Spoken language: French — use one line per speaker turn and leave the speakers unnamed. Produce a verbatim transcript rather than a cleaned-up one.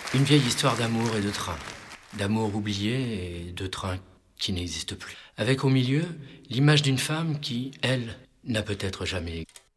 Une vieille histoire d'amour et de train. D'amour oublié et de train qui n'existe plus. Avec au milieu l'image d'une femme qui, elle, n'a peut-être jamais existé.